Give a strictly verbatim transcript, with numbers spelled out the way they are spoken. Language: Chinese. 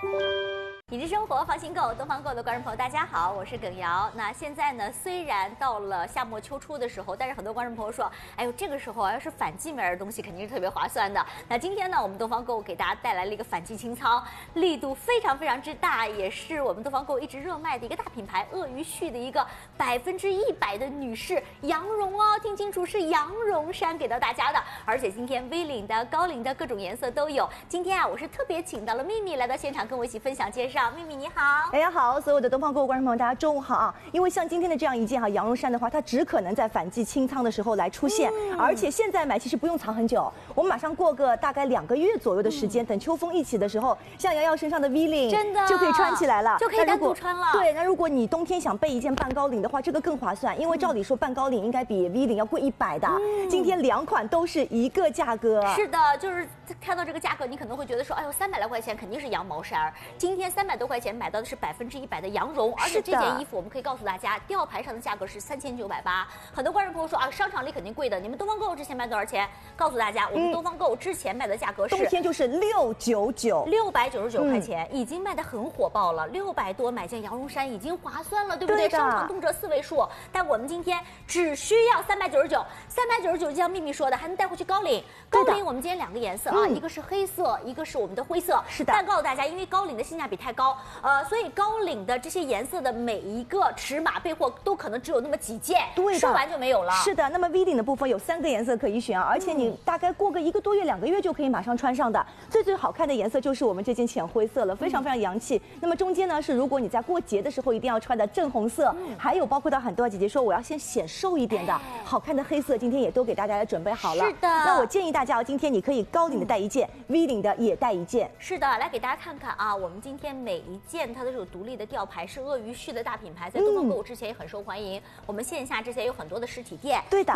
品质生活，放心购，东方购的观众朋友，大家好，我是耿瑶。那现在呢，虽然到了夏末秋初的时候，但是很多观众朋友说，哎呦，这个时候要是反季美的东西，肯定是特别划算的。那今天呢，我们东方购给大家带来了一个反季清仓，力度非常非常之大，也是我们东方购一直热卖的一个大品牌鳄鱼絮的一个百分之一百的女士羊绒哦，听清楚，是羊绒衫给到大家的。而且今天 V 领的、高领的各种颜色都有。今天啊，我是特别请到了秘密来到现场，跟我一起分享介绍。秘密你好， 大家好，所有的东方购物观众朋友，大家中午好啊！因为像今天的这样一件哈羊绒衫的话，它只可能在反季清仓的时候来出现，嗯、而且现在买其实不用藏很久，我们马上过个大概两个月左右的时间，嗯、等秋风一起的时候，像瑶瑶身上的 V 领真的就可以穿起来了， 就可以单独穿了。 对，那如果你冬天想备一件半高领的话，这个更划算，因为照理说半高领应该比 V 领要贵一百的，嗯、今天两款都是一个价格。 是的，就是看到这个价格，你可能会觉得说，哎呦，三百来块钱肯定是羊毛衫，今天三百多块钱买到的是百分之一百的羊绒，而且这件衣服我们可以告诉大家，吊牌上的价格是三千九百八。很多观众朋友说啊，商场里肯定贵的，你们东方购之前卖多少钱？告诉大家，我们东方购之前卖的价格是冬天就是六九九， 六百九十九块钱，已经卖得很火爆了。六百多买件羊绒衫已经划算了，对不对？商场动辄四位数，但我们今天只需要三百九十九，三百九十九就像秘密说的，还能带回去高领。高领我们今天两个颜色啊，一个是黑色，一个是我们的灰色。 是的。 但告诉大家，因为高领的性价比太高，呃，所以高领的这些颜色的每一个尺码备货都可能只有那么几件， 对， 说完就没有了。 是的，那么 V 领的部分有三个颜色可以选啊，而且你大概过个一个多月、两个月就可以马上穿上的。最最好看的颜色就是我们这件浅灰色了，非常非常洋气。嗯、那么中间呢是如果你在过节的时候一定要穿的正红色，嗯、还有包括到很多姐姐说我要先显瘦一点的，哎、好看的黑色，今天也都给大家来准备好了。 是的， 那我建议大家今天你可以高领的带一件，嗯、V 领的也带一件。 是的，来给大家看看啊，我们今天每一件它都是有独立的吊牌，是鳄鱼絮的大品牌，在东方购物之前也很受欢迎。嗯、我们线下之前有很多的实体店， 对的。